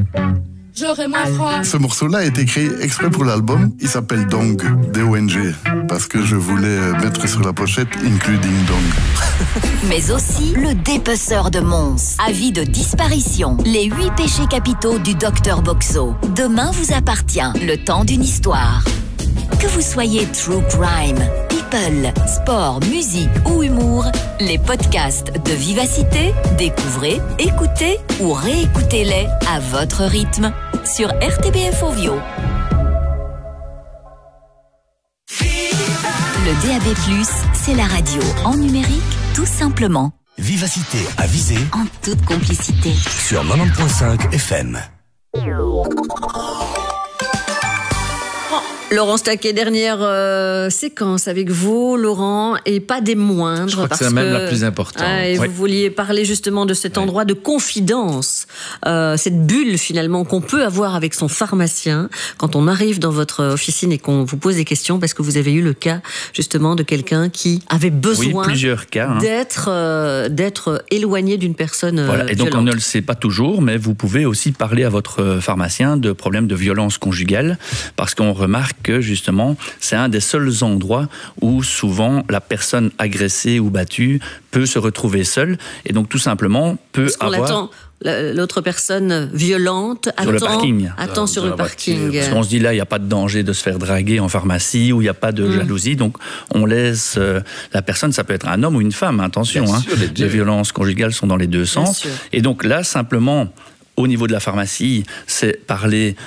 J'aurai moins froid. Ce morceau-là a été créé exprès pour l'album. Il s'appelle Dong, D-O-N-G, parce que je voulais mettre sur la pochette Including Dong. Mais aussi le dépeceur de Mons. Avis de disparition. Les 8 péchés capitaux du Dr Boxo. Demain vous appartient le temps d'une histoire. Que vous soyez true crime, people, sport, musique ou humour, les podcasts de Vivacité, découvrez, écoutez ou réécoutez-les à votre rythme sur RTBF Ovio. Le DAB+, c'est la radio en numérique, tout simplement. Vivacité à viser En toute complicité. sur 90.5 FM. Laurent Staquet, dernière séquence avec vous, Laurent, et pas des moindres. Je crois que c'est même la plus importante. Et Oui. vous vouliez parler justement de cet endroit de confidence, cette bulle finalement qu'on peut avoir avec son pharmacien quand on arrive dans votre officine et qu'on vous pose des questions, parce que vous avez eu le cas justement de quelqu'un qui avait besoin plusieurs cas, d'être éloigné d'une personne Voilà. Et donc violente. on ne le sait pas toujours, mais vous pouvez aussi parler à votre pharmacien de problèmes de violence conjugale, parce qu'on remarque que justement c'est un des seuls endroits où souvent la personne agressée ou battue peut se retrouver seule, et donc tout simplement peut Parce qu'on avoir... attend l'autre personne violente Sur le parking. attend sur Dans le la parking. voiture. Parce qu'on se dit là, il n'y a pas de danger de se faire draguer en pharmacie, où il n'y a pas de jalousie, donc on laisse la personne, ça peut être un homme ou une femme, attention, Bien sûr, les deux. les violences conjugales sont dans les deux sens. sûr. Et donc là, simplement, au niveau de la pharmacie, c'est parler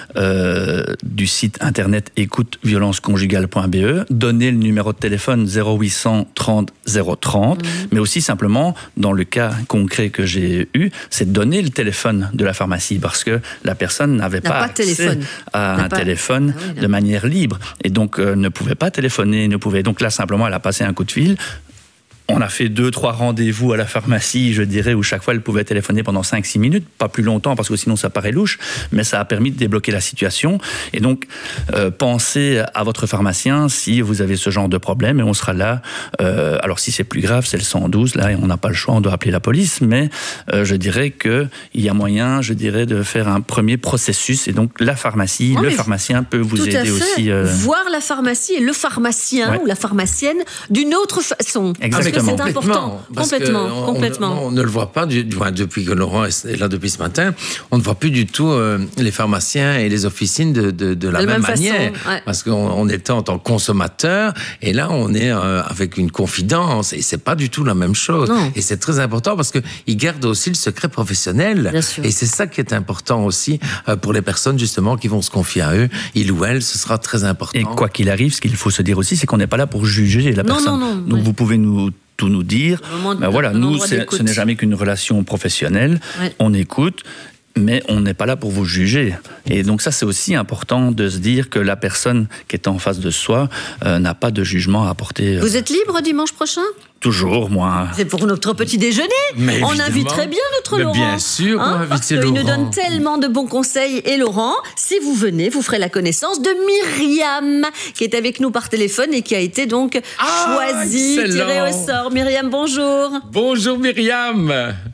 du site internet écouteviolenceconjugale.be, donner le numéro de téléphone 0800 30 030, mais aussi simplement, dans le cas concret que j'ai eu, c'est donner le téléphone de la pharmacie, parce que la personne n'avait N'a pas pas de accès téléphone. à N'a un pas- téléphone Ah oui, de manière libre, et donc ne pouvait pas téléphoner, ne pouvait. Donc là, simplement, elle a passé un coup de fil. On a fait 2-3 rendez-vous à la pharmacie, je dirais, où chaque fois elle pouvait téléphoner pendant 5-6 minutes, pas plus longtemps parce que sinon ça paraît louche, mais ça a permis de débloquer la situation. Et donc, pensez à votre pharmacien si vous avez ce genre de problème, et on sera là. Alors si c'est plus grave, c'est le 112, là, et on n'a pas le choix, on doit appeler la police, mais je dirais qu'il y a moyen, je dirais, de faire un premier processus, et donc la pharmacie, Oh, le mais pharmacien peut vous Tout à aider fait. aussi. Voir la pharmacie et le pharmacien Ouais. ou la pharmacienne d'une autre façon. Exactement. Parce que c'est important. Parce que Complètement. on ne le voit pas, du moins depuis que Laurent est là depuis ce matin, on ne voit plus du tout les pharmaciens et les officines de la même manière. façon, ouais. Parce qu'on était en tant que consommateur, et là on est avec une confidence, et c'est pas du tout la même chose. Non. Et c'est très important parce qu'ils gardent aussi le secret professionnel. Bien sûr. Et c'est ça qui est important aussi pour les personnes justement qui vont se confier à eux. Il ou elle, ce sera très important. Et quoi qu'il arrive, ce qu'il faut se dire aussi, c'est qu'on n'est pas là pour juger la Non, personne. non, Donc oui. vous pouvez tout nous dire. Ben voilà, nous, endroit ce d'écoute. n'est jamais qu'une relation professionnelle. Ouais. On écoute, mais on n'est pas là pour vous juger. Et donc ça, c'est aussi important de se dire que la personne qui est en face de soi n'a pas de jugement à apporter. Vous êtes libre dimanche prochain? Toujours, moi. C'est pour notre petit déjeuner. Mais On évidemment. inviterait bien notre Mais Laurent. bien sûr qu'on va parce inviter qu'il nous Laurent. donne tellement de bons conseils. Et Laurent, si vous venez, vous ferez la connaissance de Myriam, qui est avec nous par téléphone et qui a été donc choisie, excellent. tirée au sort. Myriam, bonjour. Bonjour Myriam.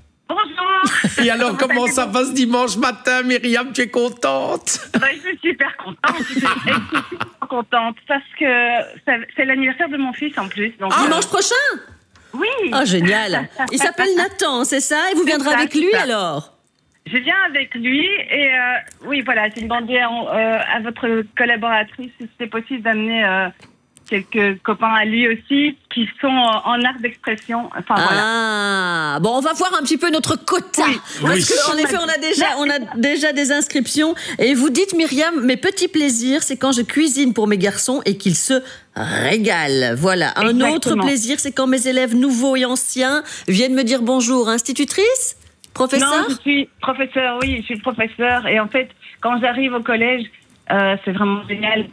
Bonjour. Et alors, comment ça va ce dimanche matin, Myriam? Tu es contente? Je suis super contente. Je suis extrêmement contente parce que c'est l'anniversaire de mon fils en plus. Donc, Dimanche prochain? oui. Ah, génial. Il s'appelle Nathan, c'est ça? Et vous viendrez ça, avec c'est lui ça. alors? Je viens avec lui et oui, voilà, j'ai demandé à votre collaboratrice si c'était possible d'amener quelques copains à lui aussi qui sont en art d'expression. Enfin, voilà. Ah, bon, on va voir un petit peu notre quota. Parce qu'en effet, on a déjà des inscriptions. Et vous dites, Myriam, mes petits plaisirs, c'est quand je cuisine pour mes garçons et qu'ils se régalent. Voilà. Un autre Exactement. plaisir, c'est quand mes élèves nouveaux et anciens viennent me dire bonjour. Institutrice? Professeur? Non, je suis professeur, oui, je suis professeur. Et en fait, quand j'arrive au collège, c'est vraiment génial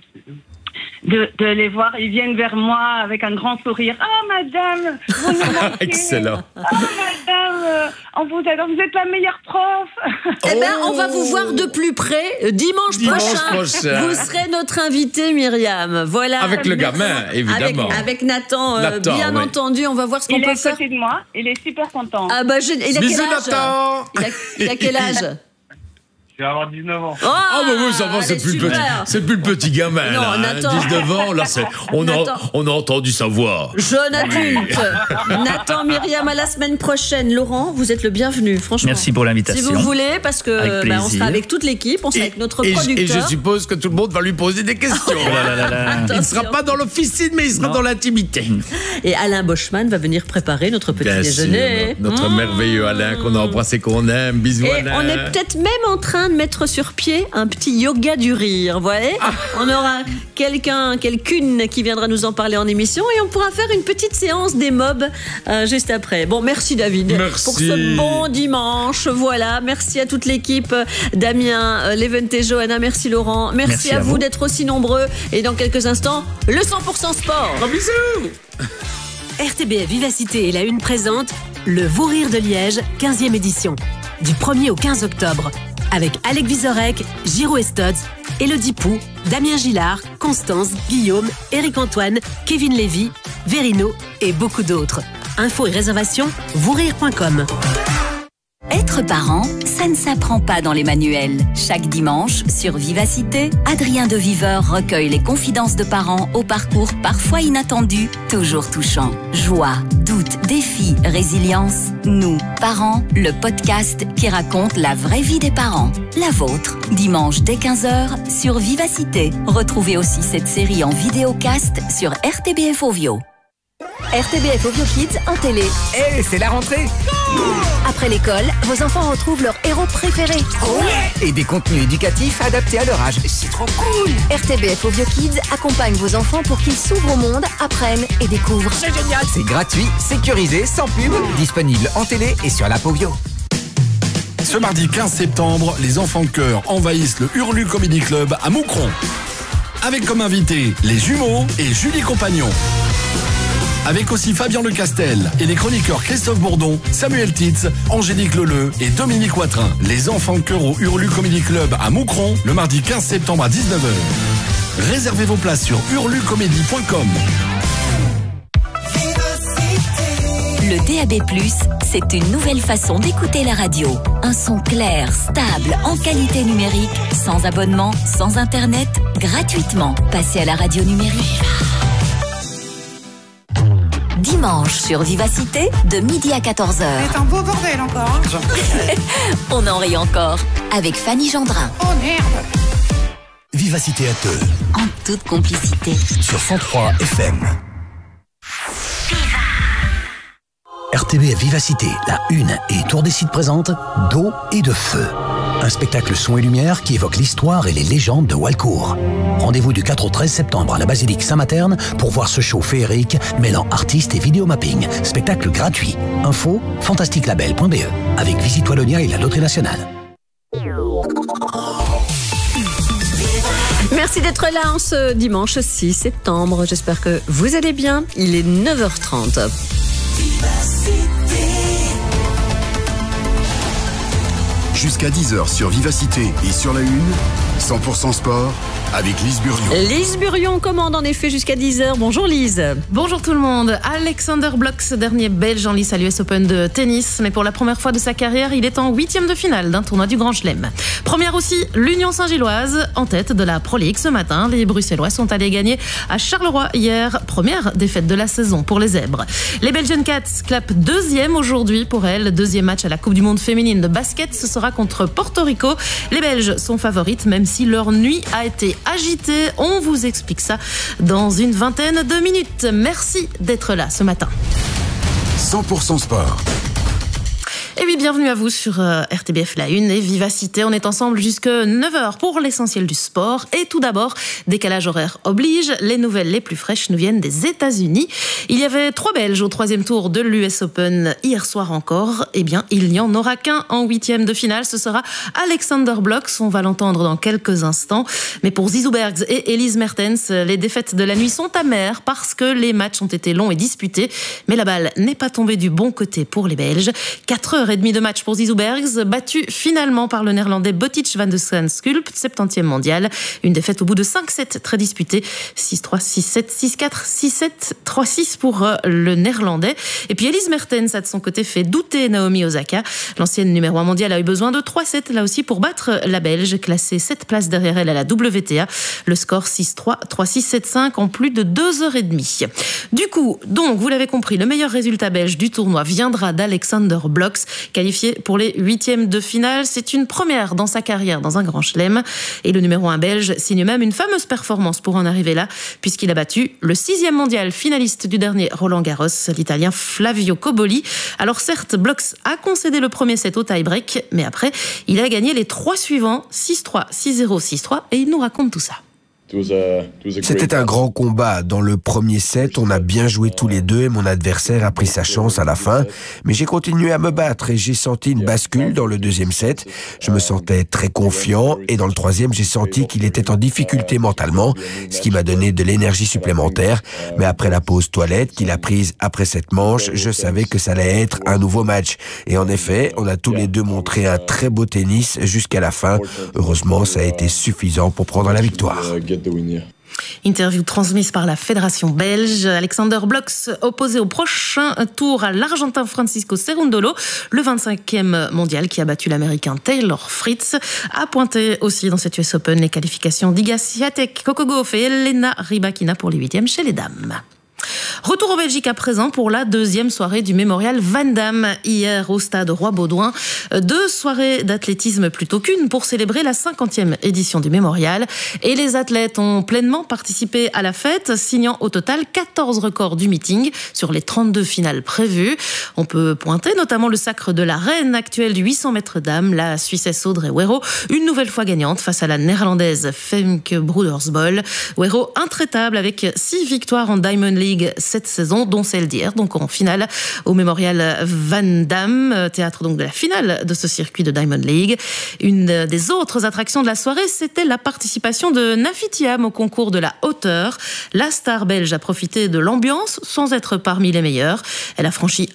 de les voir. Ils viennent vers moi avec un grand sourire. « Oh, madame, vous nous manquez. Excellent. Oh, madame, on vous adore. Vous êtes la meilleure prof. » Eh ben, on va vous voir de plus près dimanche prochain. prochain. Vous serez notre invité, Myriam. Voilà. Avec le gamin, évidemment. Avec Nathan, Nathan, bien oui. entendu. On va voir ce qu'on Il est peut à faire. côté de moi. Il est super content. Ah bah, il a Bisous, quel âge? Nathan. Il a quel âge? Je vais avoir 19 ans. Ah bah oui, ça va, c'est plus le petit gamin. Non, là, Nathan. 19 ans, là, on a entendu sa voix. Jeune adulte. Nathan, Myriam, à la semaine prochaine. Laurent, vous êtes le bienvenu, franchement. Merci pour l'invitation. Si vous voulez, parce que Avec plaisir. on sera avec toute l'équipe, on sera avec notre producteur. Et je suppose que tout le monde va lui poser des questions. Il ne sera pas dans l'officine, mais il sera dans l'intimité. Et Alain Boschman va venir préparer notre petit Bien déjeuner. sûr, notre merveilleux Alain qu'on a embrassé, qu'on aime. Bisous Et Alain. on est peut-être même en train de mettre sur pied un petit yoga du rire, vous voyez. On aura quelqu'une qui viendra nous en parler en émission et on pourra faire une petite séance des mobs juste après. Bon, merci David pour ce bon dimanche. Voilà, merci à toute l'équipe. Damien, Levente et Johanna, merci Laurent. Merci à vous d'être aussi nombreux. Et dans quelques instants, le 100% sport. Un bisou. RTBF Vivacité et la Une présente le Vous Rire de Liège, 15e édition. Du 1er au 15 octobre. Avec Alec Vizorek, Giro Estotz, Élodie Pou, Damien Gillard, Constance, Guillaume, Éric-Antoine, Kevin Lévy, Verino et beaucoup d'autres. Infos et réservations, vousrire.com. Être parent, ça ne s'apprend pas dans les manuels. Chaque dimanche, sur Vivacité, Adrien de Viveur recueille les confidences de parents au parcours parfois inattendu, toujours touchant. Joie, doute, défi, résilience. Nous, parents, le podcast qui raconte la vraie vie des parents. La vôtre, dimanche dès 15h sur Vivacité. Retrouvez aussi cette série en vidéocast sur RTBF Ovio. RTBF Ovio Kids en télé. Hey, c'est la rentrée! Après l'école, vos enfants retrouvent leur héros préféré. Et des contenus éducatifs adaptés à leur âge. C'est trop cool! RTBF Ovio Kids accompagne vos enfants pour qu'ils s'ouvrent au monde, apprennent et découvrent. C'est génial! C'est gratuit, sécurisé, sans pub, disponible en télé et sur l'app Ovio. Ce mardi 15 septembre, les enfants de chœur envahissent le Hurlu Comedy Club à Moucron. Avec comme invités les jumeaux et Julie Compagnon. Avec aussi Fabien Lecastel et les chroniqueurs Christophe Bourdon, Samuel Titz, Angélique Leleu et Dominique Watrin. Les enfants de chœur au Hurlu Comedy Club à Moucron, le mardi 15 septembre à 19h. Réservez vos places sur hurlucomédie.com. Le DAB+, c'est une nouvelle façon d'écouter la radio. Un son clair, stable, en qualité numérique, sans abonnement, sans internet, gratuitement. Passez à la radio numérique. Dimanche sur Vivacité, de midi à 14h. C'est un beau bordel encore. On en rit encore, avec Fanny Gendrin. Oh merde. Vivacité à Teux. En toute complicité. Sur 103 FM. RTBF Vivacité, la Une et Tour des Sites présente d'eau et de feu. Un spectacle son et lumière qui évoque l'histoire et les légendes de Walcourt. Rendez-vous du 4 au 13 septembre à la basilique Saint-Materne pour voir ce show féerique mêlant artistes et vidéomapping. Spectacle gratuit. Info fantasticlabel.be avec Visite Wallonia et la Loterie Nationale. Merci d'être là en ce dimanche 6 septembre. J'espère que vous allez bien. Il est 9h30. Jusqu'à 10h sur Vivacité et sur la Une, 100% sport avec Lise Burion. Lise Burion commande en effet jusqu'à 10h. Bonjour Lise. Bonjour tout le monde. Alexander Blok, dernier belge en lice à l'US Open de tennis. Mais pour la première fois de sa carrière, il est en 8e de finale d'un tournoi du Grand Chelem. Première aussi, l'Union Saint-Gilloise en tête de la Pro League ce matin. Les Bruxellois sont allés gagner à Charleroi hier. Première défaite de la saison pour les Zèbres. Les Belgian Cats clapent 2e aujourd'hui pour elles. 2e match à la Coupe du Monde féminine de basket. Ce sera contre Porto Rico. Les Belges sont favorites même si leur nuit a été agitée. On vous explique ça dans une vingtaine de minutes. Merci d'être là ce matin. 100% sport. Et oui, bienvenue à vous sur RTBF La Une et Vivacité. On est ensemble jusque 9h pour l'essentiel du sport. Et tout d'abord, décalage horaire oblige, les nouvelles les plus fraîches nous viennent des États-Unis. Il y avait 3 Belges au 3e tour de l'US Open hier soir encore. Eh bien, il n'y en aura qu'un en 8e de finale. Ce sera Alexander Blok. On va l'entendre dans quelques instants. Mais pour Zizou Bergs et Elise Mertens, les défaites de la nuit sont amères parce que les matchs ont été longs et disputés. Mais la balle n'est pas tombée du bon côté pour les Belges. 4h30 2h30 de match pour Zizou Bergs, battu finalement par le néerlandais Botic van de Sculpt, 70e mondial. Une défaite au bout de 5 sets très disputés. 6-3, 6-7, 6-4, 6-7, 3-6 pour le néerlandais. Et puis Elise Mertens a de son côté fait douter Naomi Osaka. L'ancienne numéro 1 mondiale a eu besoin de 3-7 là aussi pour battre la Belge, classée 7 places derrière elle à la WTA. Le score 6-3, 3-6, 7-5 en plus de 2h30. Du coup, donc, vous l'avez compris, le meilleur résultat belge du tournoi viendra d'Alexander Blocks, qualifié pour les 8e de finale. C'est une première dans sa carrière dans un grand chelem. Et le numéro 1 belge signe même une fameuse performance pour en arriver là, puisqu'il a battu le 6e mondial finaliste du dernier Roland Garros, l'Italien Flavio Cobolli. Alors certes, Blocks a concédé le premier set au tie-break, mais après, il a gagné les 3 suivants, 6-3, 6-0, 6-3, et il nous raconte tout ça. C'était un grand combat. Dans le premier set, on a bien joué tous les deux et mon adversaire a pris sa chance à la fin. Mais j'ai continué à me battre et j'ai senti une bascule dans le deuxième set. Je me sentais très confiant et dans le troisième, j'ai senti qu'il était en difficulté mentalement, ce qui m'a donné de l'énergie supplémentaire. Mais après la pause toilette qu'il a prise après cette manche, je savais que ça allait être un nouveau match. Et en effet, on a tous les deux montré un très beau tennis jusqu'à la fin. Heureusement, ça a été suffisant pour prendre la victoire. Interview transmise par la Fédération belge. Alexander Blocks opposé au prochain tour à l'Argentin Francisco Cerundolo, le 25e mondial qui a battu l'Américain Taylor Fritz. A pointé aussi dans cette US Open les qualifications d'Iga Swiatek, Coco Gauff et Elena Rybakina pour les 8e chez les dames. Retour en Belgique à présent pour la deuxième soirée du Mémorial Van Damme. Hier au stade Roi-Baudouin, 2 soirées d'athlétisme plutôt qu'une pour célébrer la 50e édition du Mémorial. Et les athlètes ont pleinement participé à la fête, signant au total 14 records du meeting sur les 32 finales prévues. On peut pointer notamment le sacre de la reine actuelle du 800 mètres dames, la Suissesse Audrey Wero, une nouvelle fois gagnante face à la néerlandaise Femke Broedersbol. Wero intraitable avec 6 victoires en Diamond League cette saison, dont celle d'hier, donc en finale au Mémorial Van Damme, théâtre donc de la finale de ce circuit de Diamond League. Une des autres attractions de la soirée, c'était la participation de Nafi Thiam au concours de la hauteur. La star belge a profité de l'ambiance sans être parmi les meilleurs. Elle a franchi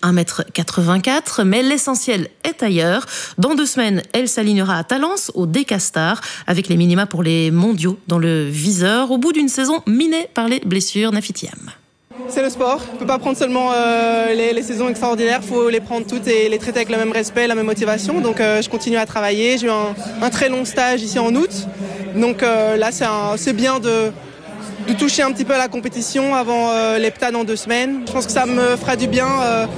1,84 m, mais l'essentiel est ailleurs. Dans 2 semaines, elle s'alignera à Talence au Decastar avec les minima pour les mondiaux dans le viseur au bout d'une saison minée par les blessures. Nafi Thiam. C'est le sport, on ne peut pas prendre seulement les saisons extraordinaires, il faut les prendre toutes et les traiter avec le même respect, la même motivation. Donc je continue à travailler, j'ai eu un très long stage ici en août. Donc là c'est bien de toucher un petit peu à la compétition avant l'EPTA dans 2 semaines. Je pense que ça me fera du bien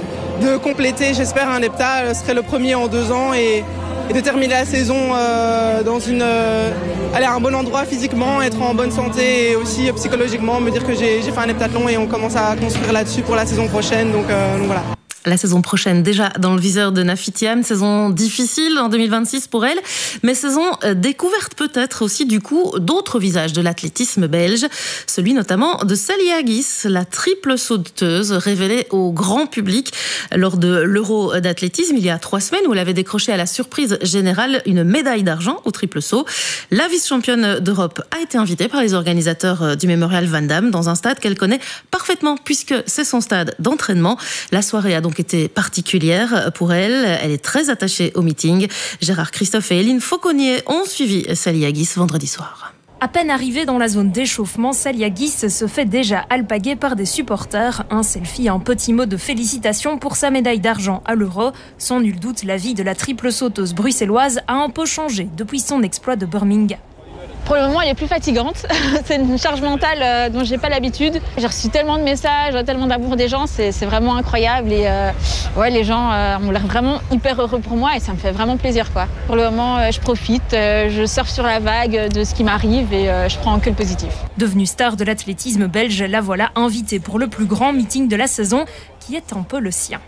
de compléter, j'espère, un EPTA, ce serait le premier en 2 ans et de terminer la saison dans aller à un bon endroit physiquement, être en bonne santé et aussi psychologiquement, me dire que j'ai fait un heptathlon et on commence à construire là-dessus pour la saison prochaine. Donc voilà. La saison prochaine, déjà dans le viseur de Nafi Thiam, saison difficile en 2026 pour elle, mais saison découverte peut-être aussi du coup d'autres visages de l'athlétisme belge, celui notamment de Sally Haggis, la triple sauteuse révélée au grand public lors de l'Euro d'athlétisme il y a 3 semaines où elle avait décroché à la surprise générale une médaille d'argent au triple saut. La vice-championne d'Europe a été invitée par les organisateurs du Mémorial Van Damme dans un stade qu'elle connaît parfaitement puisque c'est son stade d'entraînement. La soirée a donc été particulière pour elle. Elle est très attachée au meeting. Gérard Christophe et Hélène Fauconnier ont suivi Sally Haggis vendredi soir. À peine arrivée dans la zone d'échauffement, Sally Haggis se fait déjà alpaguer par des supporters. Un selfie, un petit mot de félicitations pour sa médaille d'argent à l'Euro. Sans nul doute, la vie de la triple sauteuse bruxelloise a un peu changé depuis son exploit de Birmingham. Pour le moment, elle est plus fatigante. C'est une charge mentale dont j'ai pas l'habitude. J'ai reçu tellement de messages, tellement d'amour des gens, c'est vraiment incroyable. Et les gens ont l'air vraiment hyper heureux pour moi et ça me fait vraiment plaisir, quoi. Pour le moment, je profite, je surfe sur la vague de ce qui m'arrive et je prends que le positif. Devenue star de l'athlétisme belge, la voilà invitée pour le plus grand meeting de la saison, qui est un peu le sien.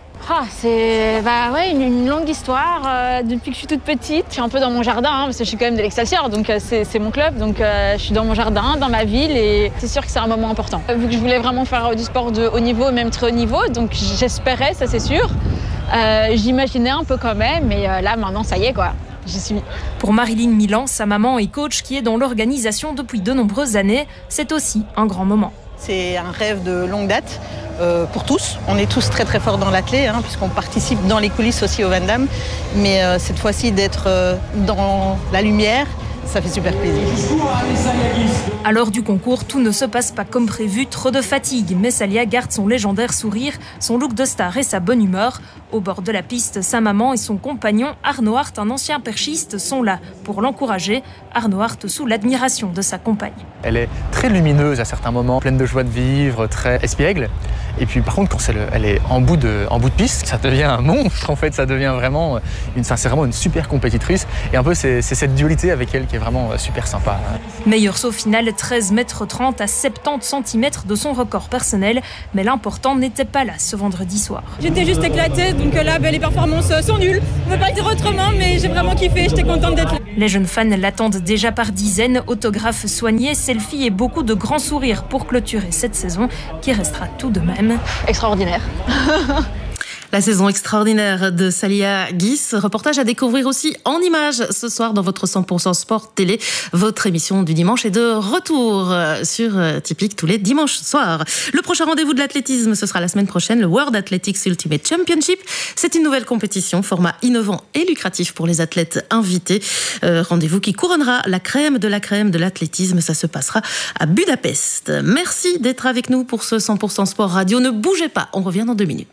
C'est une longue histoire. Depuis que je suis toute petite, je suis un peu dans mon jardin, parce que je suis quand même de l'Excelsior, donc c'est mon club. Donc je suis dans mon jardin, dans ma ville, et c'est sûr que c'est un moment important. Vu que je voulais vraiment faire du sport de haut niveau, même très haut niveau, donc j'espérais, ça c'est sûr. J'imaginais un peu quand même, mais là maintenant ça y est, quoi. J'y suis. Pour Marilyn Milan, sa maman et coach qui est dans l'organisation depuis de nombreuses années, c'est aussi un grand moment. C'est un rêve de longue date pour tous. On est tous très très forts dans l'athlé, puisqu'on participe dans les coulisses aussi au Van Damme. Mais cette fois-ci, d'être dans la lumière, ça fait super plaisir. À l'heure du concours, tout ne se passe pas comme prévu, trop de fatigue. Mais Salia garde son légendaire sourire, son look de star et sa bonne humeur. Au bord de la piste, sa maman et son compagnon Arnaud Hart, un ancien perchiste, sont là pour l'encourager. Arnaud Hart sous l'admiration de sa compagne. Elle est très lumineuse à certains moments, pleine de joie de vivre, très espiègle. Et puis par contre, quand elle est en bout de piste, ça devient un monstre en fait, ça devient vraiment c'est vraiment une super compétitrice. Et un peu c'est cette dualité avec elle qui est vraiment super sympa. Meilleur saut final, 13,30 mètres à 70 cm de son record personnel. Mais l'important n'était pas là ce vendredi soir. J'étais juste éclatée, donc là les performances sont nulles. On ne peut pas le dire autrement, mais j'ai vraiment kiffé, j'étais contente d'être là. Les jeunes fans l'attendent déjà par dizaines, autographes soignés, selfies et beaucoup de grands sourires pour clôturer cette saison qui restera tout de même extraordinaire. La saison extraordinaire de Salia Guiss. Reportage à découvrir aussi en images ce soir dans votre 100% Sport Télé. Votre émission du dimanche est de retour sur Typique tous les dimanches soirs. Le prochain rendez-vous de l'athlétisme, ce sera la semaine prochaine, le World Athletics Ultimate Championship. C'est une nouvelle compétition, format innovant et lucratif pour les athlètes invités. Rendez-vous qui couronnera la crème de l'athlétisme. Ça se passera à Budapest. Merci d'être avec nous pour ce 100% Sport Radio. Ne bougez pas, on revient dans 2 minutes.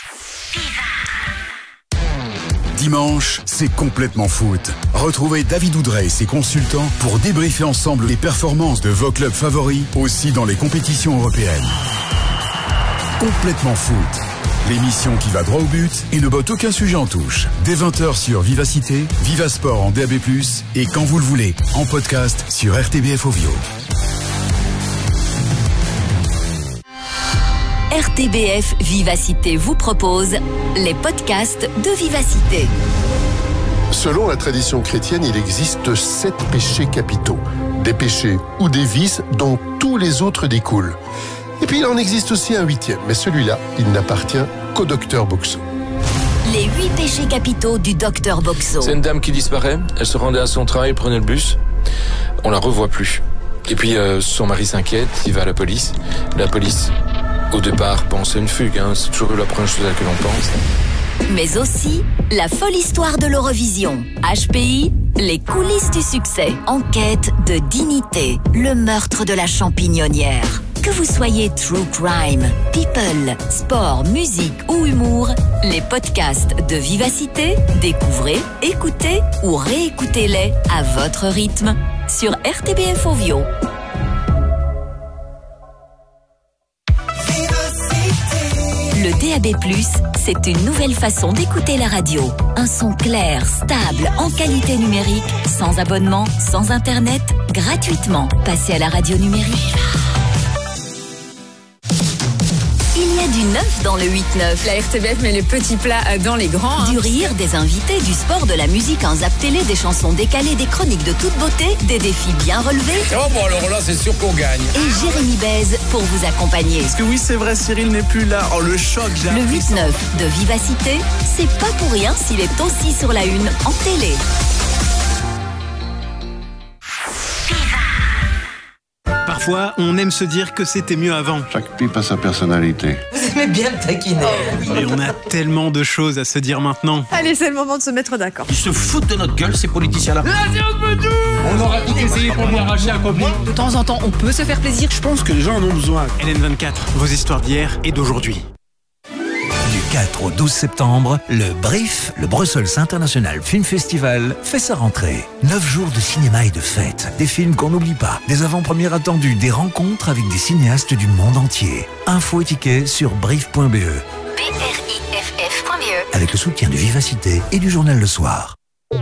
Dimanche, c'est complètement foot. Retrouvez David Oudrey et ses consultants pour débriefer ensemble les performances de vos clubs favoris, aussi dans les compétitions européennes. Complètement foot. L'émission qui va droit au but et ne botte aucun sujet en touche. Dès 20h sur Vivacité, Vivasport en DAB+, et quand vous le voulez, en podcast sur RTBF Ovio. RTBF Vivacité vous propose les podcasts de Vivacité. Selon la tradition chrétienne, il existe 7 péchés capitaux. Des péchés ou des vices dont tous les autres découlent. Et puis il en existe aussi un 8e, mais celui-là, il n'appartient qu'au docteur Boxo. Les 8 péchés capitaux du docteur Boxo. C'est une dame qui disparaît, elle se rendait à son travail, prenait le bus, on la revoit plus. Et puis son mari s'inquiète, il va à la police. La police, au départ, pense à une fugue, c'est toujours la première chose à laquelle on pense. Mais aussi la folle histoire de l'Eurovision. HPI, les coulisses du succès. Enquête de dignité, le meurtre de la champignonnière. Que vous soyez true crime, people, sport, musique ou humour, les podcasts de Vivacité, découvrez, écoutez ou réécoutez-les à votre rythme sur RTBF Ovio. Le DAB+, c'est une nouvelle façon d'écouter la radio. Un son clair, stable, en qualité numérique, sans abonnement, sans internet, gratuitement. Passez à la radio numérique. Il y a du neuf dans le 8-9. La RTBF met les petits plats dans les grands. Du rire, des invités, du sport, de la musique, un zap télé, des chansons décalées, des chroniques de toute beauté, des défis bien relevés. Oh bon, alors là, c'est sûr qu'on gagne. Et Jérémy Bèze pour vous accompagner. Parce que oui, c'est vrai, Cyril n'est plus là. Oh, le choc, j'ai Le 8-9 de Vivacité, c'est pas pour rien s'il est aussi sur la une en télé. Parfois, on aime se dire que c'était mieux avant. Chaque pipe a sa personnalité. Vous aimez bien le taquiner. Mais on a tellement de choses à se dire maintenant. Allez, c'est le moment de se mettre d'accord. Ils se foutent de notre gueule, ces politiciens-là. On aura tout essayé pour lui arracher un copain. De temps en temps, on peut se faire plaisir. Je pense que les gens en ont besoin. LN24, vos histoires d'hier et d'aujourd'hui. Du 4 au 12 septembre, le BRIF, le Brussels International Film Festival, fait sa rentrée. 9 jours de cinéma et de fêtes, des films qu'on n'oublie pas, des avant-premières attendues, des rencontres avec des cinéastes du monde entier. Infos et tickets sur brif.be. BRIFF.be. Avec le soutien de Vivacité et du journal Le Soir.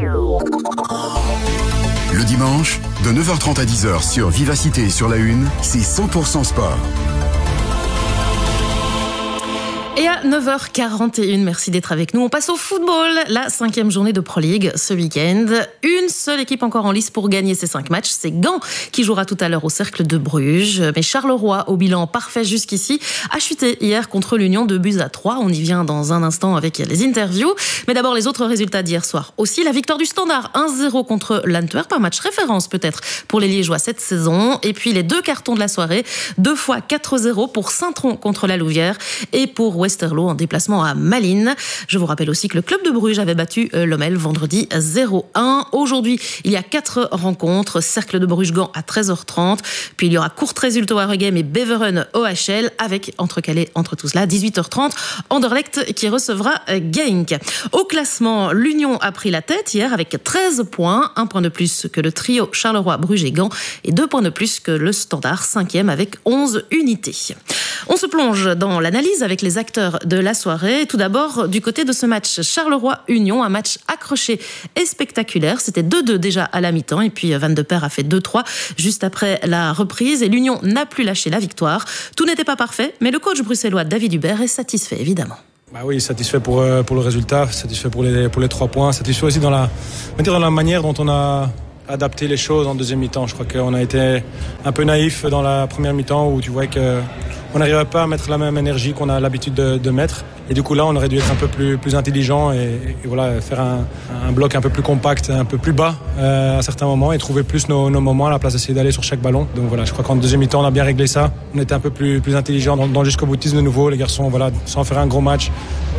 Le dimanche, de 9h30 à 10h sur Vivacité et sur la Une, c'est 100% sport. Et à 9h41, merci d'être avec nous. On passe au football, la 5e journée de Pro League ce week-end. Une seule équipe encore en lice pour gagner ces 5 matchs, c'est Gand qui jouera tout à l'heure au Cercle de Bruges. Mais Charleroi, au bilan parfait jusqu'ici, a chuté hier contre l'Union 2-3. On y vient dans un instant avec les interviews. Mais d'abord les autres résultats d'hier soir. Aussi la victoire du Standard 1-0 contre l'Antwerp, un match référence peut-être pour les Liégeois cette saison. Et puis les 2 cartons de la soirée, 2 fois 4-0 pour Saint-Tron contre la Louvière et pour Westerlo en déplacement à Malines. Je vous rappelle aussi que le club de Bruges avait battu Lommel vendredi 0-1. Aujourd'hui, il y a 4 rencontres. Cercle de Bruges-Gand à 13h30. Puis il y aura Courtrai-Zulte-Waregem et Beveren-OHL avec entrecalé entre tout cela 18h30. Anderlecht qui recevra Genk. Au classement, l'Union a pris la tête hier avec 13 points. 1 point de plus que le trio Charleroi, Bruges et Gand et 2 points de plus que le Standard 5e avec 11 unités. On se plonge dans l'analyse avec les acteurs de la soirée. Tout d'abord, du côté de ce match Charleroi-Union, un match accroché et spectaculaire. C'était 2-2 déjà à la mi-temps et puis Van de Per a fait 2-3 juste après la reprise et l'Union n'a plus lâché la victoire. Tout n'était pas parfait, mais le coach bruxellois David Hubert est satisfait évidemment. Bah oui, satisfait pour le résultat, satisfait pour les 3 points, satisfait aussi dans la manière dont on a adapté les choses en deuxième mi-temps. Je crois qu'on a été un peu naïf dans la première mi-temps où tu vois qu'on n'arrivait pas à mettre la même énergie qu'on a l'habitude de mettre. Et du coup là, on aurait dû être un peu plus intelligent et voilà, faire un bloc un peu plus compact, un peu plus bas à certains moments et trouver plus nos moments à la place d'essayer d'aller sur chaque ballon. Donc voilà, je crois qu'en deuxième mi-temps, on a bien réglé ça. On était un peu plus intelligent dans le jusqu'au-boutisme de nouveau. Les garçons, voilà, sans faire un gros match,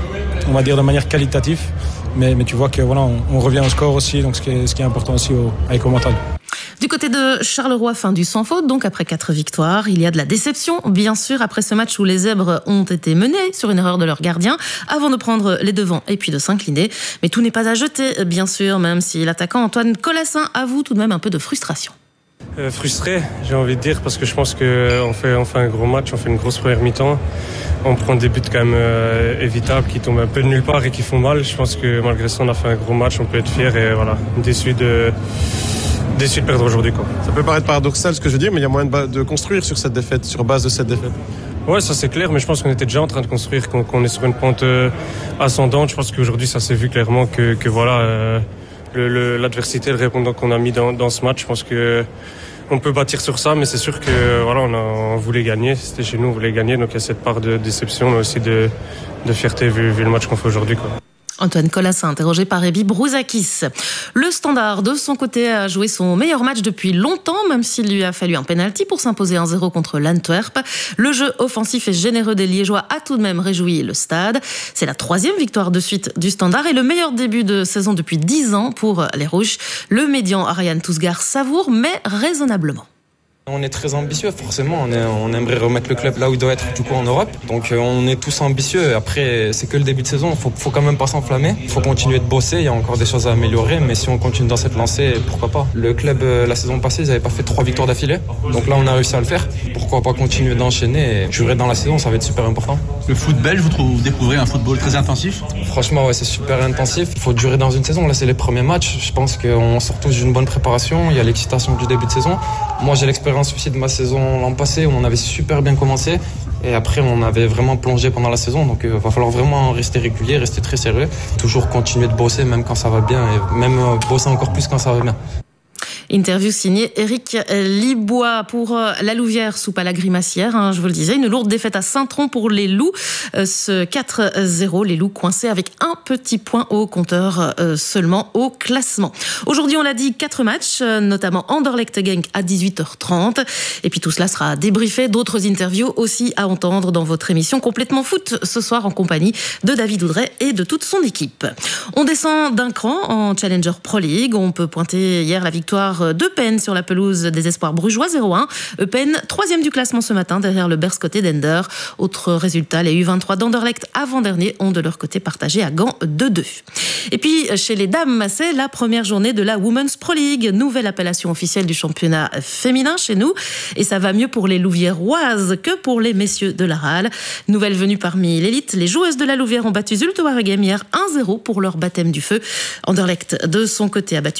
on va dire de manière qualitative. Mais tu vois que voilà, on revient au score aussi, donc ce qui est important aussi avec au mental. Du côté de Charleroi, fin du sans faute, donc après 4 victoires, il y a de la déception, bien sûr, après ce match où les Zèbres ont été menés sur une erreur de leur gardien, avant de prendre les devants et puis de s'incliner. Mais tout n'est pas à jeter, bien sûr, même si l'attaquant Antoine Collassin avoue tout de même un peu de frustration. Frustré, j'ai envie de dire, parce que je pense qu'on fait un gros match, on fait une grosse première mi-temps. On prend des buts quand même évitables qui tombent un peu de nulle part et qui font mal. Je pense que malgré ça, on a fait un gros match, on peut être fier et voilà, déçu de perdre aujourd'hui, quoi. Ça peut paraître paradoxal ce que je veux dire, mais il y a moyen de construire sur cette défaite, sur base de cette défaite. Ouais, ça c'est clair, mais je pense qu'on était déjà en train de construire, qu'on est sur une pente ascendante. Je pense qu'aujourd'hui, ça s'est vu clairement que voilà, l'adversité, le répondant qu'on a mis dans ce match, je pense que on peut bâtir sur ça, mais c'est sûr que voilà, on voulait gagner, c'était chez nous, on voulait gagner, donc il y a cette part de déception, mais aussi de fierté vu le match qu'on fait aujourd'hui, quoi. Antoine Collassin, interrogé par Ebi Brouzakis. Le Standard, de son côté, a joué son meilleur match depuis longtemps, même s'il lui a fallu un penalty pour s'imposer 1-0 contre l'Antwerp. Le jeu offensif et généreux des Liégeois a tout de même réjoui le stade. C'est la 3e victoire de suite du Standard et le meilleur début de saison depuis 10 ans pour les Rouges. Le médian Ariane Tousgar savoure, mais raisonnablement. On est très ambitieux, forcément. On aimerait remettre le club là où il doit être, du coup, en Europe. Donc, on est tous ambitieux. Après, c'est que le début de saison. Faut quand même pas s'enflammer. Il faut continuer de bosser. Il y a encore des choses à améliorer. Mais si on continue dans cette lancée, pourquoi pas. Le club, la saison passée, ils n'avaient pas fait 3 victoires d'affilée. Donc là, on a réussi à le faire. Pourquoi pas continuer d'enchaîner et durer dans la saison, ça va être super important. Le foot belge, vous découvrez un football très intensif? Franchement, ouais, c'est super intensif. Il faut durer dans une saison. Là, c'est les premiers matchs. Je pense qu'on sort tous d'une bonne préparation. Il y a l'excitation du début de saison. Moi, j'ai l'expérience aussi de ma saison l'an passé où on avait super bien commencé et après on avait vraiment plongé pendant la saison, donc il va falloir vraiment rester régulier, rester très sérieux, toujours continuer de bosser même quand ça va bien et même bosser encore plus quand ça va bien. Interview signée Éric Libois pour la Louvière sous la grimacière. Je vous le disais, une lourde défaite à Saint-Tron pour les Loups. Ce 4-0, les Loups coincés avec un petit point au compteur seulement au classement. Aujourd'hui, on l'a dit, 4 matchs, notamment Anderlecht-Genk à 18h30. Et puis tout cela sera débriefé. D'autres interviews aussi à entendre dans votre émission Complètement Foot ce soir en compagnie de David Oudret et de toute son équipe. On descend d'un cran en Challenger Pro League. On peut pointer hier la victoire d'Eupen sur la pelouse des Espoirs brugeois 0-1. Eupen, 3e du classement ce matin derrière le Berscoté d'Ender. Autre résultat, les U23 d'Anderlecht avant-dernier ont de leur côté partagé à Gand 2-2. Et puis chez les dames, c'est la première journée de la Women's Pro League, nouvelle appellation officielle du championnat féminin chez nous. Et ça va mieux pour les Louviéroises que pour les messieurs de la RAL. Nouvelle venue parmi l'élite, les joueuses de la Louvière ont battu Zulte Waregem hier 1-0 pour leur baptême du feu. Anderlecht de son côté a battu Genk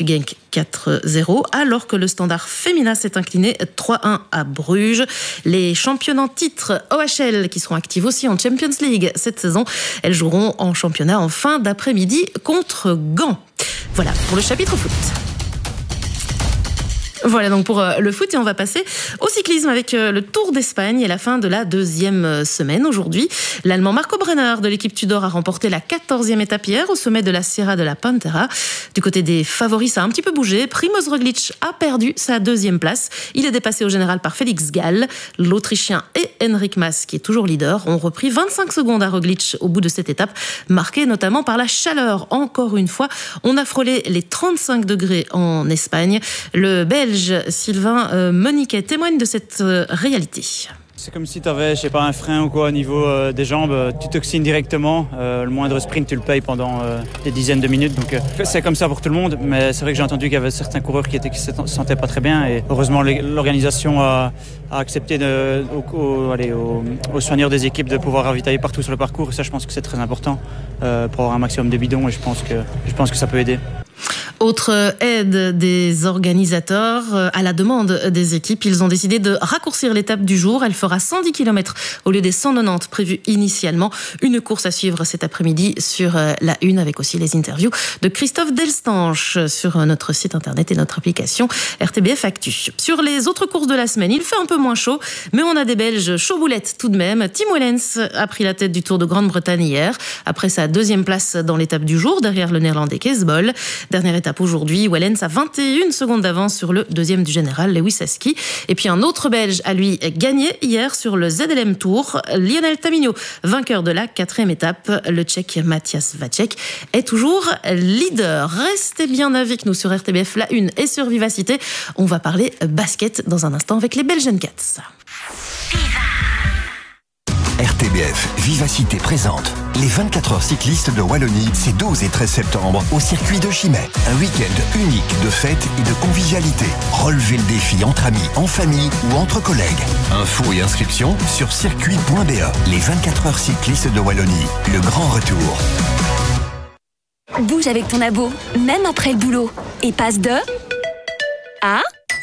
4-0, alors que le Standard féminin s'est incliné 3-1 à Bruges. Les championnes en titre OHL, qui seront actives aussi en Champions League cette saison, elles joueront en championnat en fin d'après-midi contre Gand. Voilà pour le chapitre foot. Voilà donc pour le foot, et on va passer au cyclisme avec le Tour d'Espagne et la fin de la deuxième semaine. Aujourd'hui, l'Allemand Marco Brenner de l'équipe Tudor a remporté la 14e étape hier au sommet de la Sierra de la Pantera. Du côté des favoris, ça a un petit peu bougé. Primoz Roglic a perdu sa deuxième place. Il est dépassé au général par Félix Gall. L'Autrichien et Enric Mas, qui est toujours leader, ont repris 25 secondes à Roglic au bout de cette étape, marquée notamment par la chaleur. Encore une fois, on a frôlé les 35 degrés en Espagne. Le Belge Sylvain Moniquet témoigne de cette réalité. C'est comme si tu avais, je sais pas, un frein ou quoi au niveau des jambes, tu toxines directement. Le moindre sprint, tu le payes pendant des dizaines de minutes. Donc c'est comme ça pour tout le monde, mais c'est vrai que j'ai entendu qu'il y avait certains coureurs qui se sentaient pas très bien. Et heureusement, l'organisation a accepté aux soigneurs des équipes de pouvoir ravitailler partout sur le parcours. Et ça, je pense que c'est très important pour avoir un maximum de bidons. Et je pense que ça peut aider. Autre aide des organisateurs, à la demande des équipes, ils ont décidé de raccourcir l'étape du jour. Elle fera 110 km au lieu des 190 prévus initialement. Une course à suivre cet après-midi sur la Une, avec aussi les interviews de Christophe Delstanche sur notre site internet et notre application RTBF Actu. Sur les autres courses de la semaine, il fait un peu moins chaud, mais on a des Belges chaud boulettes tout de même. Tim Wellens a pris la tête du Tour de Grande-Bretagne hier, après sa deuxième place dans l'étape du jour, derrière le néerlandais Kees Bol. Dernière étape aujourd'hui, Wellens a 21 secondes d'avance sur le deuxième du général, Lewis Heskey. Et puis un autre Belge a lui gagné hier sur le ZLM Tour. Lionel Tamino, vainqueur de la 4e étape. Le Tchèque Matthias Vacek est toujours leader. Restez bien avec nous sur RTBF La Une et sur Vivacité. On va parler basket dans un instant avec les Belgian Cats. RTBF Vivacité présente les 24 heures cyclistes de Wallonie, ces 12 et 13 septembre au circuit de Chimay. Un week-end unique de fêtes et de convivialité. Relevez le défi entre amis, en famille ou entre collègues. Infos et inscriptions sur circuit.be. Les 24 heures cyclistes de Wallonie, le grand retour. Bouge avec ton abo, même après le boulot. Et passe de... à...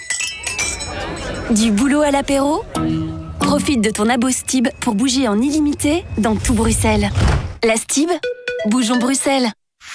du boulot à l'apéro. Profite de ton abo Stib pour bouger en illimité dans tout Bruxelles. La Stib, bougeons Bruxelles.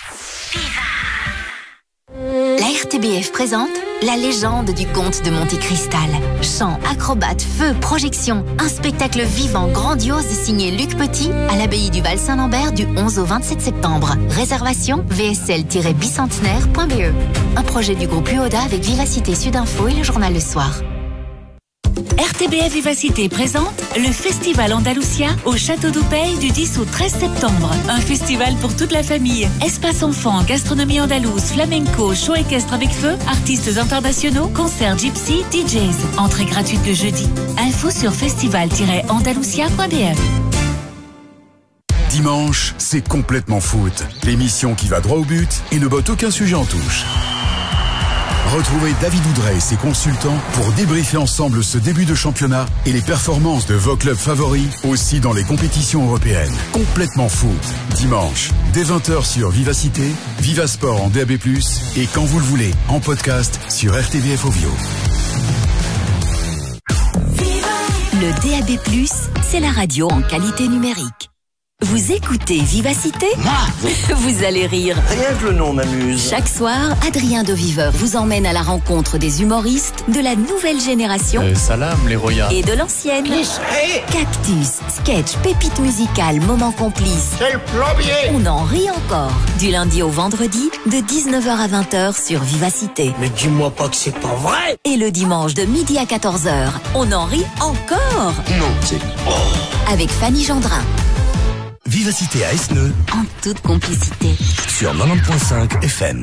La RTBF présente la légende du comte de Monte Cristal. Chants, acrobates, feux, projections. Un spectacle vivant, grandiose signé Luc Petit à l'abbaye du Val-Saint-Lambert du 11 au 27 septembre. Réservation vsl-bicentenaire.be. Un projet du groupe UODA avec Vivacité Sud-Info et le journal Le Soir. RTBF Vivacité présente le Festival Andalusia au Château d'Oupey du 10 au 13 septembre. Un festival pour toute la famille. Espace enfants, gastronomie andalouse, flamenco, show équestre avec feu, artistes internationaux, concerts gypsy, DJs. Entrée gratuite le jeudi. Info sur festival-andalusia.be. Dimanche, c'est complètement foot. L'émission qui va droit au but et ne botte aucun sujet en touche. Retrouvez David Oudret et ses consultants pour débriefer ensemble ce début de championnat et les performances de vos clubs favoris, aussi dans les compétitions européennes. Complètement foot, dimanche, dès 20h sur Vivacité, Vivasport en DAB+, et quand vous le voulez, en podcast sur RTBF Ovio. Le DAB+, c'est la radio en qualité numérique. Vous écoutez Vivacité ? Vous allez rire. Rien que le nom m'amuse. Chaque soir, Adrien Deviveur vous emmène à la rencontre des humoristes de la nouvelle génération Salam, les royas. et de l'ancienne. Cactus, sketch, pépites musicales, moments complices. C'est le plombier. On en rit encore. Du lundi au vendredi, de 19h à 20h sur Vivacité. Mais dis-moi pas que c'est pas vrai. Et le dimanche de midi à 14h, on en rit encore. Non, c'est... Avec Fanny Gendrin. Vivacité à Esneux, en toute complicité. sur 90.5 FM.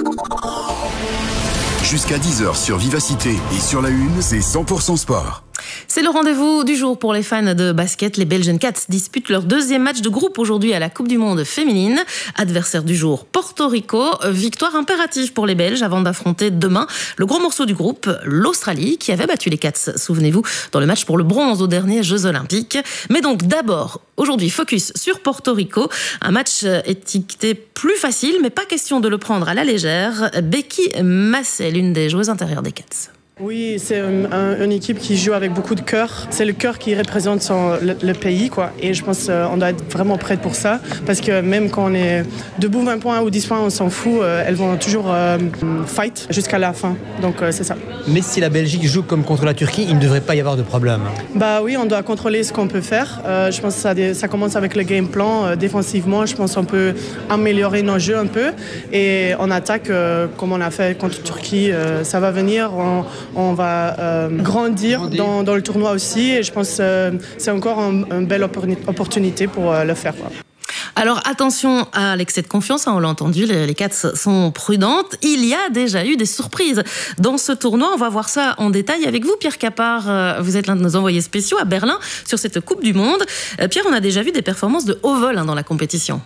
Jusqu'à 10h sur Vivacité et sur la Une, c'est 100% sport. C'est le rendez-vous du jour pour les fans de basket. Les Belgian Cats disputent leur deuxième match de groupe aujourd'hui à la Coupe du Monde féminine. Adversaire du jour, Porto Rico. Victoire impérative pour les Belges avant d'affronter demain le gros morceau du groupe, l'Australie, qui avait battu les Cats, souvenez-vous, dans le match pour le bronze aux derniers Jeux Olympiques. Mais donc d'abord, aujourd'hui, focus sur Porto Rico. Un match étiqueté plus facile, mais pas question de le prendre à la légère. Becky Massey, l'une des joueuses intérieures des Cats. Oui, c'est une équipe qui joue avec beaucoup de cœur. C'est le cœur qui représente le pays, quoi. Et je pense qu'on doit être vraiment prêt pour ça. Parce que même quand on est debout 20 points ou 10 points, on s'en fout. Elles vont toujours fight jusqu'à la fin. Donc c'est ça. Mais si la Belgique joue comme contre la Turquie, il ne devrait pas y avoir de problème. Bah oui, on doit contrôler ce qu'on peut faire. Je pense que ça commence avec le game plan. Défensivement, je pense qu'on peut améliorer nos jeux un peu. Et on attaque comme on a fait contre la Turquie. Ça va venir. On va grandir dans le tournoi aussi et je pense que c'est encore une belle opportunité pour le faire. Alors attention à l'excès de confiance, on l'a entendu, les Cats sont prudentes. Il y a déjà eu des surprises dans ce tournoi, on va voir ça en détail avec vous. Pierre Capard, vous êtes l'un de nos envoyés spéciaux à Berlin sur cette Coupe du Monde. Pierre, on a déjà vu des performances de haut vol dans la compétition.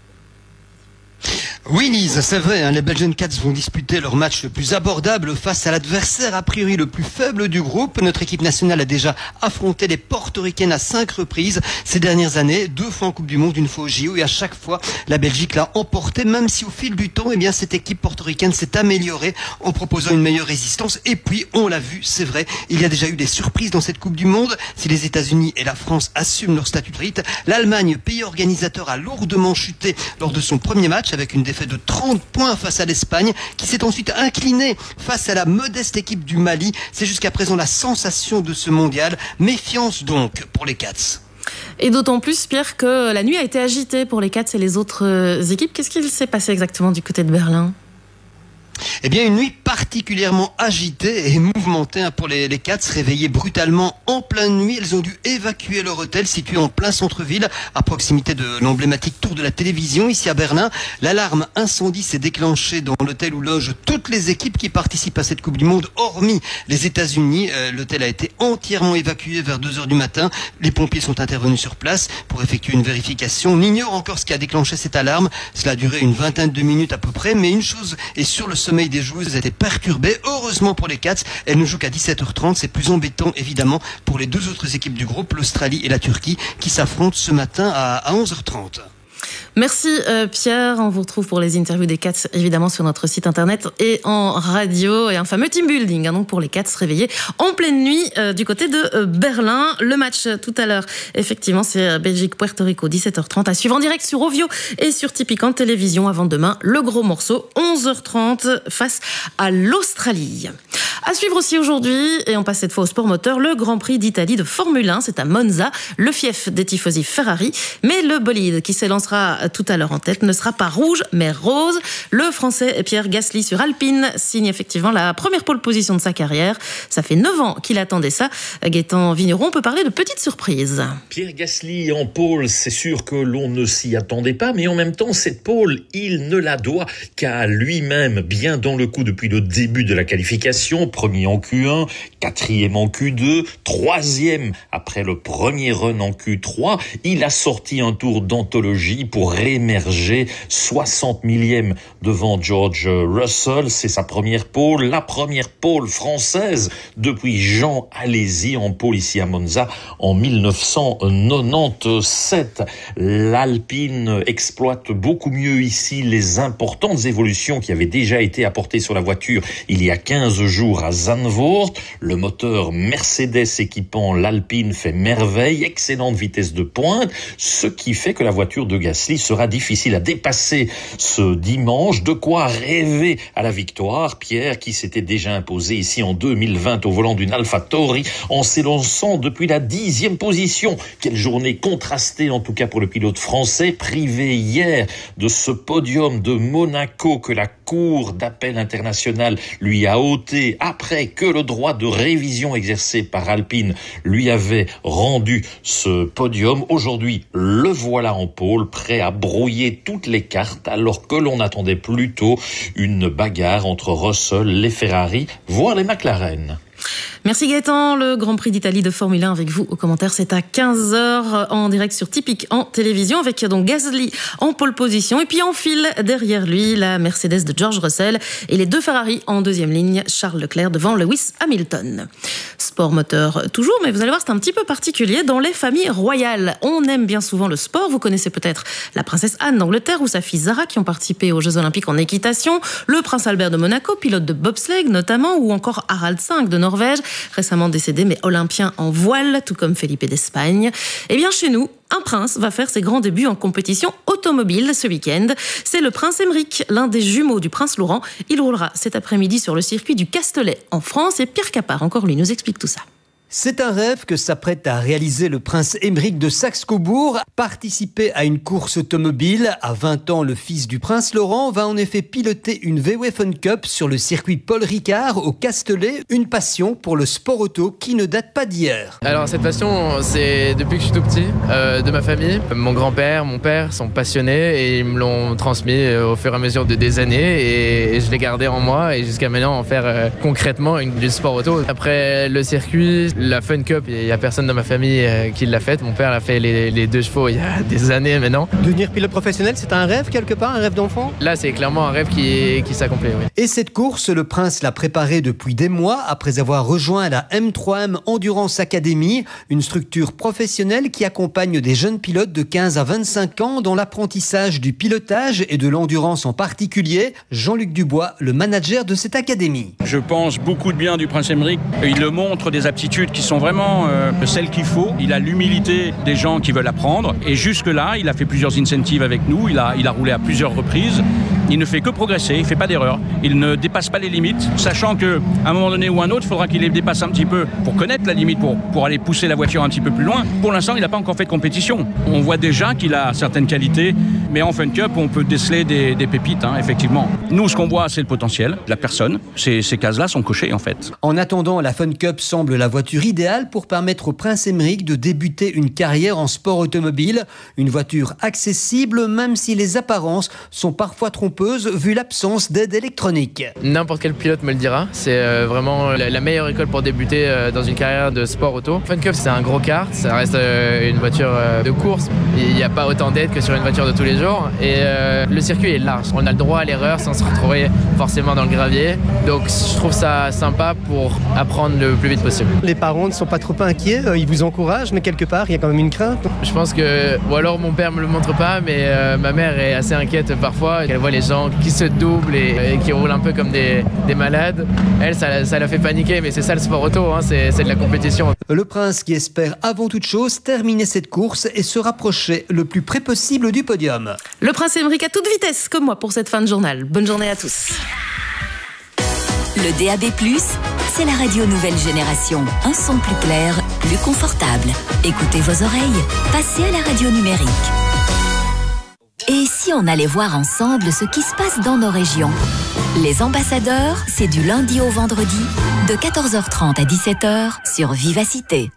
Oui Lise, c'est vrai, les Belgian Cats vont disputer leur match le plus abordable face à l'adversaire a priori le plus faible du groupe. Notre équipe nationale a déjà affronté les portoricaines à 5 reprises ces dernières années, 2 fois en Coupe du Monde, 1 fois au JO et à chaque fois la Belgique l'a emporté, même si au fil du temps, eh bien, cette équipe portoricaine s'est améliorée en proposant une meilleure résistance. Et puis, on l'a vu, c'est vrai, il y a déjà eu des surprises dans cette Coupe du Monde. Si les États-Unis et la France assument leur statut de rite, l'Allemagne, pays organisateur, a lourdement chuté lors de son premier match avec une défaite de 30 points face à l'Espagne qui s'est ensuite inclinée face à la modeste équipe du Mali. C'est jusqu'à présent la sensation de ce mondial. Méfiance donc pour les Cats. Et d'autant plus, Pierre, que la nuit a été agitée pour les Cats et les autres équipes. Qu'est-ce qu'il s'est passé exactement du côté de Berlin ? Eh bien, une nuit particulièrement agitée et mouvementée pour les Cats, réveillées brutalement en pleine nuit. Elles ont dû évacuer leur hôtel situé en plein centre-ville, à proximité de l'emblématique tour de la télévision, ici à Berlin. L'alarme incendie s'est déclenchée dans l'hôtel où logent toutes les équipes qui participent à cette Coupe du Monde, hormis les États-Unis. L'hôtel a été entièrement évacué vers 2h du matin. Les pompiers sont intervenus sur place pour effectuer une vérification. On ignore encore ce qui a déclenché cette alarme. Cela a duré une vingtaine de minutes à peu près, mais une chose est sûre, le sommeil des joueuses était perturbé. Heureusement pour les Cats, elles ne jouent qu'à 17h30. C'est plus embêtant évidemment pour les 2 autres équipes du groupe, l'Australie et la Turquie, qui s'affrontent ce matin à 11h30. Merci Pierre, on vous retrouve pour les interviews des Cats évidemment sur notre site internet et en radio, et un fameux team building donc pour les Cats réveillés en pleine nuit du côté de Berlin. Le match tout à l'heure, effectivement, c'est Belgique-Puerto Rico, 17h30 à suivre en direct sur Ovio et sur Tipiquant Télévision. Avant demain, le gros morceau, 11h30 face à l'Australie. À suivre aussi aujourd'hui, et on passe cette fois au sport moteur, le Grand Prix d'Italie de Formule 1, c'est à Monza, le fief des tifosi Ferrari, mais le bolide qui s'élancera tout à l'heure en tête ne sera pas rouge mais rose. Le Français Pierre Gasly sur Alpine signe effectivement la première pole position de sa carrière. Ça fait 9 ans qu'il attendait ça. Gaëtan Vigneron peut parler de petites surprises. Pierre Gasly en pole, c'est sûr que l'on ne s'y attendait pas, mais en même temps cette pole, il ne la doit qu'à lui-même, bien dans le coup depuis le début de la qualification. Premier en Q1, 4e en Q2, 3e après le premier run en Q3. Il a sorti un tour d'anthologie pour réémerger 60 millième devant George Russell. C'est sa première pole, la première pole française depuis Jean Alesi en pole ici à Monza en 1997. L'Alpine exploite beaucoup mieux ici les importantes évolutions qui avaient déjà été apportées sur la voiture il y a 15 jours à Zandvoort. Le moteur Mercedes équipant l'Alpine fait merveille, excellente vitesse de pointe, ce qui fait que la voiture de Gasly sera difficile à dépasser ce dimanche. De quoi rêver à la victoire. Pierre, qui s'était déjà imposé ici en 2020 au volant d'une AlphaTauri en s'élançant depuis la 10e position. Quelle journée contrastée en tout cas pour le pilote français, privé hier de ce podium de Monaco que la Cour d'appel internationale lui a ôté après que le droit de révision exercé par Alpine lui avait rendu ce podium. Aujourd'hui, le voilà en pôle, prêt à brouiller toutes les cartes alors que l'on attendait plutôt une bagarre entre Russell, les Ferrari, voire les McLaren. Merci Gaëtan. Le Grand Prix d'Italie de Formule 1 avec vous au commentaire, c'est à 15h en direct sur Typique en télévision avec donc Gasly en pole position et puis en file derrière lui la Mercedes de George Russell et les deux Ferrari en deuxième ligne, Charles Leclerc devant Lewis Hamilton. Sport moteur toujours, mais vous allez voir c'est un petit peu particulier dans les familles royales. On aime bien souvent le sport, vous connaissez peut-être la princesse Anne d'Angleterre ou sa fille Zara qui ont participé aux Jeux Olympiques en équitation, le prince Albert de Monaco, pilote de bobsleigh notamment, ou encore Harald V de Norvège, récemment décédé mais olympien en voile, tout comme Felipe d'Espagne. Et bien chez nous, un prince va faire ses grands débuts en compétition automobile ce week-end. C'est le prince Émeric, l'un des jumeaux du prince Laurent. Il roulera cet après-midi sur le circuit du Castellet en France et Pierre Capard, encore lui, nous explique tout ça. C'est un rêve que s'apprête à réaliser le prince Émeric de Saxe-Cobourg. Participer à une course automobile. À 20 ans, le fils du prince Laurent va en effet piloter une VW Fun Cup sur le circuit Paul Ricard au Castellet. Une passion pour le sport auto qui ne date pas d'hier. Alors cette passion, c'est depuis que je suis tout petit, de ma famille. Mon grand-père, mon père sont passionnés et ils me l'ont transmis au fur et à mesure des années et je l'ai gardé en moi et jusqu'à maintenant en faire concrètement du sport auto. Après le circuit, la Fun Cup, il n'y a personne dans ma famille qui l'a faite. Mon père l'a fait les 2 chevaux il y a des années maintenant. Devenir pilote professionnel, c'est un rêve quelque part, un rêve d'enfant ? Là, c'est clairement un rêve qui s'accomplit, oui. Et cette course, le prince l'a préparée depuis des mois après avoir rejoint la M3M Endurance Academy, une structure professionnelle qui accompagne des jeunes pilotes de 15 à 25 ans dans l'apprentissage du pilotage et de l'endurance en particulier. Jean-Luc Dubois, le manager de cette académie. Je pense beaucoup de bien du prince Émeric. Il le montre des aptitudes qui sont vraiment celles qu'il faut. Il a l'humilité des gens qui veulent apprendre. Et jusque-là, il a fait plusieurs incentives avec nous. Il a roulé à plusieurs reprises. Il ne fait que progresser, il ne fait pas d'erreur. Il ne dépasse pas les limites, sachant qu'à un moment donné ou un autre, il faudra qu'il les dépasse un petit peu pour connaître la limite, pour aller pousser la voiture un petit peu plus loin. Pour l'instant, il n'a pas encore fait de compétition. On voit déjà qu'il a certaines qualités, mais en Fun Cup, on peut déceler des pépites, effectivement. Nous, ce qu'on voit, c'est le potentiel de la personne. Ces cases-là sont cochées, en fait. En attendant, la Fun Cup semble la voiture idéale pour permettre au prince Émeric de débuter une carrière en sport automobile. Une voiture accessible, même si les apparences sont parfois trompeuses vu l'absence d'aide électronique. N'importe quel pilote me le dira. C'est vraiment la meilleure école pour débuter dans une carrière de sport auto. Fun Cup, c'est un gros kart. Ça reste une voiture de course. Il n'y a pas autant d'aide que sur une voiture de tous les jours. Et le circuit est large. On a le droit à l'erreur sans se retrouver forcément dans le gravier. Donc je trouve ça sympa pour apprendre le plus vite possible. Les parents ne sont pas trop inquiets, ils vous encouragent, mais quelque part, il y a quand même une crainte. Je pense que, ou alors mon père me le montre pas, mais ma mère est assez inquiète parfois. Elle voit les gens qui se doublent et qui roulent un peu comme des malades. Elle, ça la fait paniquer, mais c'est ça le sport auto, c'est de la compétition. Le prince qui espère avant toute chose terminer cette course et se rapprocher le plus près possible du podium. Le prince Émeric à toute vitesse, comme moi pour cette fin de journal. Bonne journée à tous. Le DAB+, c'est la radio nouvelle génération. Un son plus clair, plus confortable. Écoutez vos oreilles, passez à la radio numérique. Et si on allait voir ensemble ce qui se passe dans nos régions ? Les ambassadeurs, c'est du lundi au vendredi, de 14h30 à 17h sur Vivacité.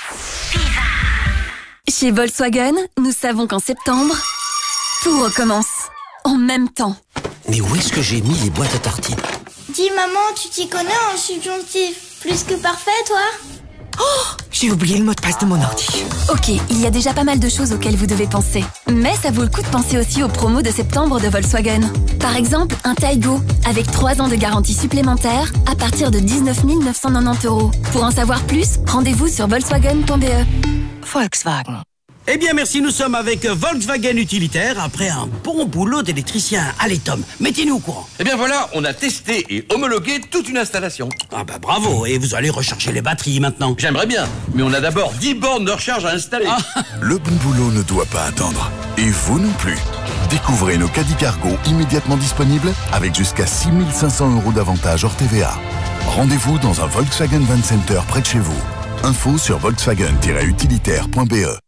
Chez Volkswagen, nous savons qu'en septembre, tout recommence. En même temps. Mais où est-ce que j'ai mis les boîtes à tartines ? Dis maman, tu t'y connais en subjonctif. Plus que parfait, toi ? Oh, j'ai oublié le mot de passe de mon ordi. Ok, il y a déjà pas mal de choses auxquelles vous devez penser. Mais ça vaut le coup de penser aussi aux promos de septembre de Volkswagen. Par exemple, un Taigo, avec 3 ans de garantie supplémentaire, à partir de 19 990 €. Pour en savoir plus, rendez-vous sur volkswagen.be. Volkswagen. Eh bien merci, nous sommes avec Volkswagen Utilitaire après un bon boulot d'électricien. Allez Tom, mettez-nous au courant. Eh bien voilà, on a testé et homologué toute une installation. Ah bah bravo, et vous allez recharger les batteries maintenant. J'aimerais bien, mais on a d'abord 10 bornes de recharge à installer. Le bon boulot ne doit pas attendre. Et vous non plus. Découvrez nos caddies cargo immédiatement disponibles avec jusqu'à 6 500 € d'avantages hors TVA. Rendez-vous dans un Volkswagen Van Center près de chez vous. Info sur volkswagen-utilitaire.be.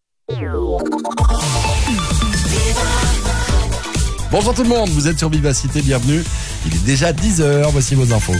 Bonjour tout le monde, vous êtes sur Vivacité, bienvenue. Il est déjà 10h, voici vos infos.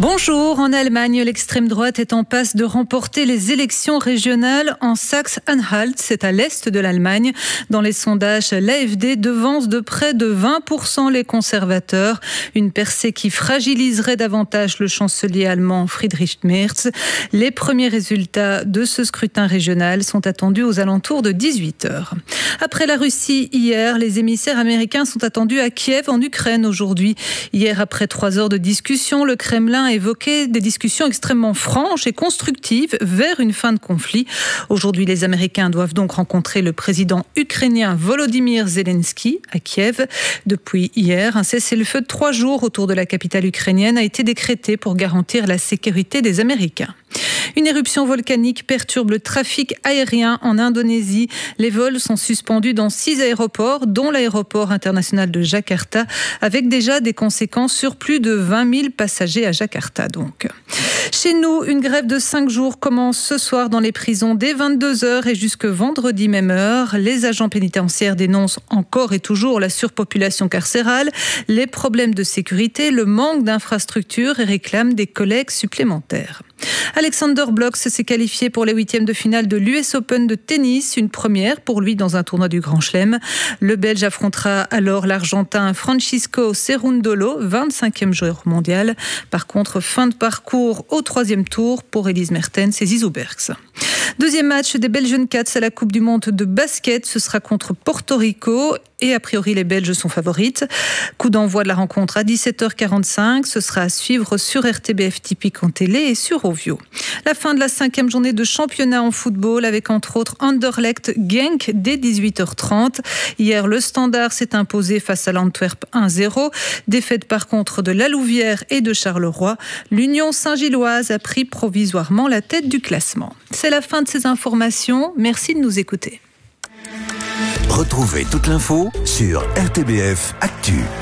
Bonjour. En Allemagne, l'extrême droite est en passe de remporter les élections régionales en Saxe-Anhalt. C'est à l'est de l'Allemagne. Dans les sondages, l'AfD devance de près de 20% les conservateurs. Une percée qui fragiliserait davantage le chancelier allemand Friedrich Merz. Les premiers résultats de ce scrutin régional sont attendus aux alentours de 18h. Après la Russie hier, les émissaires américains sont attendus à Kiev en Ukraine aujourd'hui. Hier, après 3 heures de discussion, le Kremlin a évoqué des discussions extrêmement franches et constructives vers une fin de conflit. Aujourd'hui, les Américains doivent donc rencontrer le président ukrainien Volodymyr Zelensky à Kiev. Depuis hier, un cessez-le-feu de 3 jours autour de la capitale ukrainienne a été décrété pour garantir la sécurité des Américains. Une éruption volcanique perturbe le trafic aérien en Indonésie. Les vols sont suspendus dans 6 aéroports, dont l'aéroport international de Jakarta, avec déjà des conséquences sur plus de 20 000 passagers à Jakarta. Donc. Chez nous, une grève de 5 jours commence ce soir dans les prisons dès 22h et jusque vendredi même heure. Les agents pénitentiaires dénoncent encore et toujours la surpopulation carcérale, les problèmes de sécurité, le manque d'infrastructures et réclament des collègues supplémentaires. Alexander Blok s'est qualifié pour les 8e de finale de l'US Open de tennis, une première pour lui dans un tournoi du Grand Chelem. Le Belge affrontera alors l'Argentin Francisco Cerundolo, 25e joueur mondial. Par contre, fin de parcours au 3e tour pour Elise Mertens et Zizou Bergs. Deuxième match des Belgian Cats à la Coupe du Monde de basket, ce sera contre Porto Rico et a priori les Belges sont favorites. Coup d'envoi de la rencontre à 17h45, ce sera à suivre sur RTBF Typique en télé et sur Ovio. La fin de la 5e journée de championnat en football avec entre autres Anderlecht Genk dès 18h30. Hier, le Standard s'est imposé face à l'Antwerp 1-0. Défaite par contre de la Louvière et de Charleroi. L'Union Saint-Gilloise a pris provisoirement la tête du classement. C'est la fin de ces informations. Merci de nous écouter. Retrouvez toute l'info sur RTBF Actu.